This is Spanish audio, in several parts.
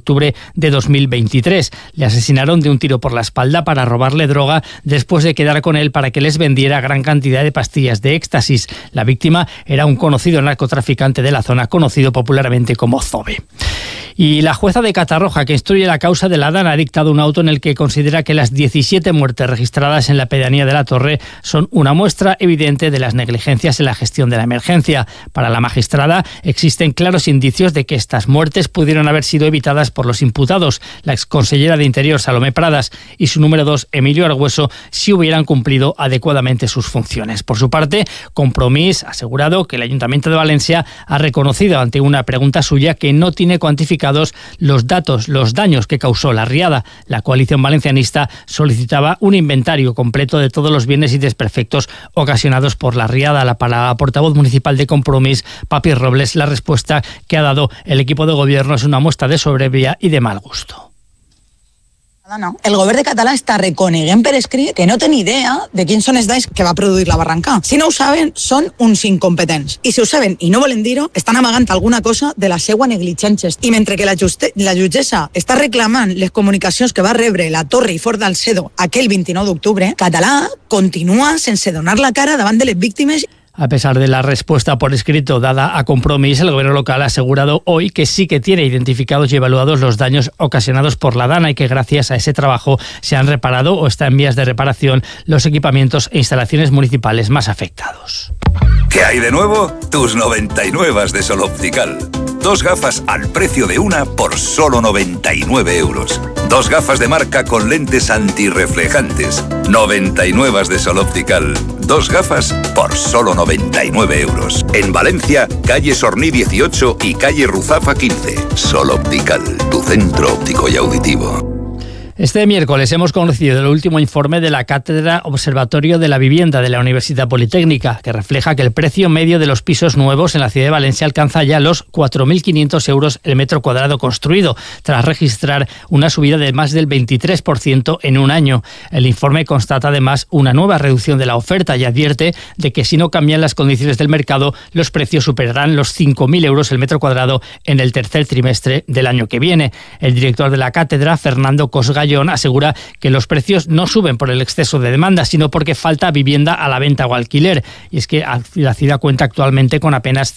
octubre de 2023. Le asesinaron de un tiro por la espalda para robarle droga después de quedar con él para que les vendiera gran cantidad de pastillas de éxtasis. La víctima era un conocido narcotraficante de la zona, conocido popularmente como Zobe. Y la jueza de Catarroja, que instruye la causa de la Dana, ha dictado un auto en el que considera que las 17 muertes registradas en la pedanía de La Torre son una muestra evidente de las negligencias en la gestión de la emergencia. Para la magistrada, existen claros indicios de que estas muertes pudieron haber sido evitadas por los imputados, la exconsellera de Interior, Salomé Pradas, y su número 2, Emilio Argüeso, si hubieran cumplido adecuadamente sus funciones. Por su parte, Compromís ha asegurado que el Ayuntamiento de Valencia ha reconocido ante una pregunta suya que no tiene cuantificados los daños que causó la riada. La coalición valencianista solicitaba un inventario completo de todos los bienes y desperfectos ocasionados por la riada. Para la portavoz municipal de Compromís, Papi Robles, la respuesta que ha dado el equipo de gobierno es una muestra de soberbia y de mal gusto. El govern de català està reconeguent per escrit que no té ni idea de quins són els danys que va produir la barranca. Si no ho saben, són uns incompetents. I si ho saben i no volen dir-ho, estan amagant alguna cosa de la seva negligència. I mentre que la jutgessa està reclamant les comunicacions que va rebre la Torre i Fort d'Alcedo aquell 29 d'octubre, Català continua sense donar la cara davant de les víctimes. A pesar de la respuesta por escrito dada a Compromís, el gobierno local ha asegurado hoy que sí que tiene identificados y evaluados los daños ocasionados por la Dana y que gracias a ese trabajo se han reparado o están en vías de reparación los equipamientos e instalaciones municipales más afectados. ¿Qué hay de nuevo? Tus 99 de Sol Optical. 2 gafas al precio de una por solo 99 euros. 2 gafas de marca con lentes antirreflejantes. 99 de Sol Optical. 2 gafas por solo 99 euros. En Valencia, calle Sorní 18 y calle Ruzafa 15. Sol Optical, tu centro óptico y auditivo. Este miércoles hemos conocido el último informe de la Cátedra Observatorio de la Vivienda de la Universidad Politécnica, que refleja que el precio medio de los pisos nuevos en la ciudad de Valencia alcanza ya los 4.500 euros el metro cuadrado construido, tras registrar una subida de más del 23% en un año. El informe constata además una nueva reducción de la oferta y advierte de que si no cambian las condiciones del mercado, los precios superarán los 5.000 euros el metro cuadrado en el tercer trimestre del año que viene. El director de la cátedra, Fernando Cosgallón, asegura que los precios no suben por el exceso de demanda, sino porque falta vivienda a la venta o alquiler. Y es que la ciudad cuenta actualmente con apenas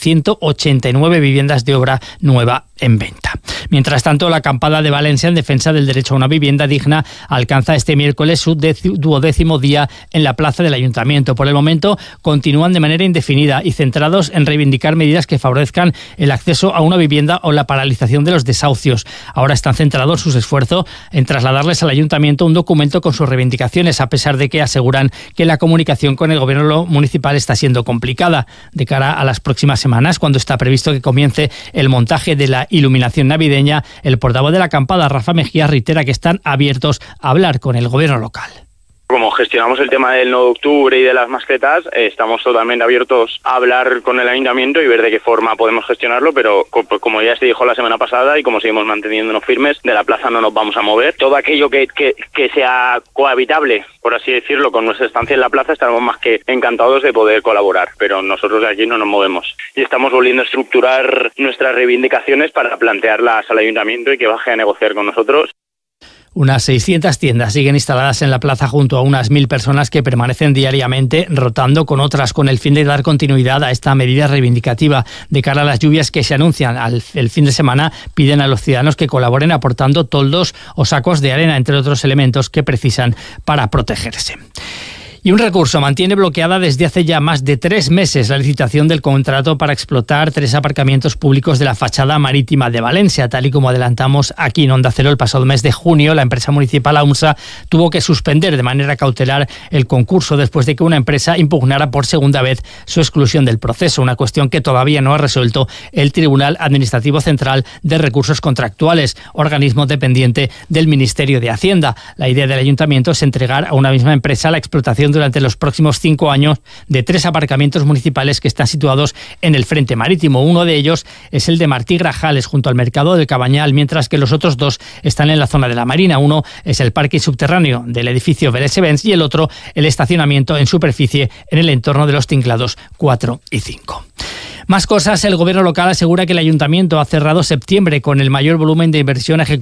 189 viviendas de obra nueva en venta. Mientras tanto, la acampada de Valencia en defensa del derecho a una vivienda digna alcanza este miércoles su 12º día en la plaza del Ayuntamiento. Por el momento, continúan de manera indefinida y centrados en reivindicar medidas que favorezcan el acceso a una vivienda o la paralización de los desahucios. Ahora están centrados sus esfuerzos en trasladarles al Ayuntamiento un documento con sus reivindicaciones, a pesar de que aseguran que la comunicación con el gobierno municipal está siendo complicada. De cara a las próximas semanas, cuando está previsto que comience el montaje de la iluminación navideña, el portavoz de la acampada, Rafa Mejía, reitera que están abiertos a hablar con el gobierno local. Como gestionamos el tema del 9 de octubre y de las mascletas, estamos totalmente abiertos a hablar con el ayuntamiento y ver de qué forma podemos gestionarlo, pero como ya se dijo la semana pasada y como seguimos manteniéndonos firmes, de la plaza no nos vamos a mover. Todo aquello que sea cohabitable, por así decirlo, con nuestra estancia en la plaza, estaremos más que encantados de poder colaborar, pero nosotros de aquí no nos movemos. Y estamos volviendo a estructurar nuestras reivindicaciones para plantearlas al ayuntamiento y que baje a negociar con nosotros. Unas 600 tiendas siguen instaladas en la plaza junto a unas 1.000 personas que permanecen diariamente rotando con otras con el fin de dar continuidad a esta medida reivindicativa. De cara a las lluvias que se anuncian el fin de semana, piden a los ciudadanos que colaboren aportando toldos o sacos de arena, entre otros elementos que precisan para protegerse. Y un recurso mantiene bloqueada desde hace ya más de 3 meses la licitación del contrato para explotar 3 aparcamientos públicos de la fachada marítima de Valencia. Tal y como adelantamos aquí en Onda Cero el pasado mes de junio, la empresa municipal AUNSA tuvo que suspender de manera cautelar el concurso después de que una empresa impugnara por segunda vez su exclusión del proceso, una cuestión que todavía no ha resuelto el Tribunal Administrativo Central de Recursos Contractuales, organismo dependiente del Ministerio de Hacienda. La idea del ayuntamiento es entregar a una misma empresa la explotación durante los próximos 5 años de 3 aparcamientos municipales que están situados en el frente marítimo. Uno de ellos es el de Martí Grajales, junto al mercado del Cabañal, mientras que los otros 2 están en la zona de la Marina. Uno es el parque subterráneo del edificio Vélez y el otro el estacionamiento en superficie en el entorno de los tinklados 4 y 5. Más cosas, el gobierno local asegura que el ayuntamiento ha cerrado septiembre con el mayor volumen de inversión ejecutada